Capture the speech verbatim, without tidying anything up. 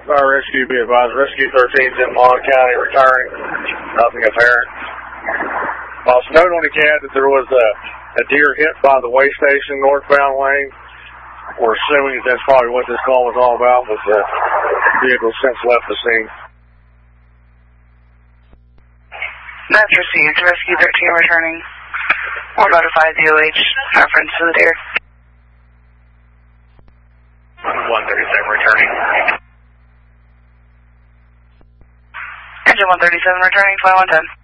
Fire rescue, be advised, rescue thirteen is in Long County, returning. Nothing apparent. Also note on the C A D that there was a, a deer hit by the way station northbound lane. We're assuming that that's probably what this call was all about, but the vehicle since left the scene. That's received. Rescue thirteen returning. We'll notify the O H reference to the deer. one thirty-seven returning. Engine one thirty-seven returning, flight one ten.